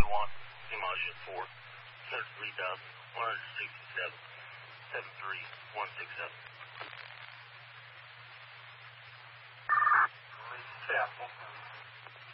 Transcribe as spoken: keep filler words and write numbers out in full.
one, Imagine four, seven three thousand one hundred sixty-seven, seven three one six seven.